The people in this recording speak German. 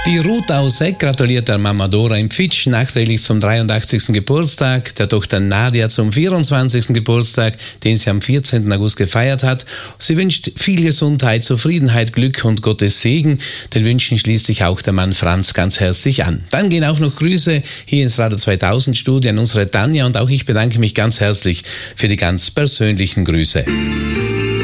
Die Ruth aus Eck gratuliert der Mama Dora im Fitsch nachträglich zum 83. Geburtstag, der Tochter Nadia zum 24. Geburtstag, den sie am 14. August gefeiert hat. Sie wünscht viel Gesundheit, Zufriedenheit, Glück und Gottes Segen. Den Wünschen schließt sich auch der Mann Franz ganz herzlich an. Dann gehen auch noch Grüße hier ins Radio 2000 Studio an unsere Tanja und auch ich bedanke mich ganz herzlich für die ganz persönlichen Grüße.